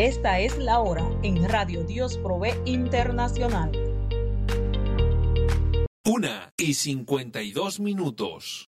Esta es la hora en Radio Dios Provee Internacional. 1:52.